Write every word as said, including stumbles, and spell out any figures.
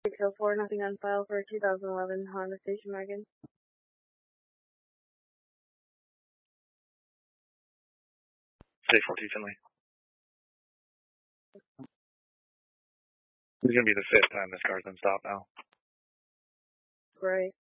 six oh four, nothing on file for a two thousand eleven Honda station wagon. State fourteen Finley. It's going to be the fifth time this car's been stopped now. Great.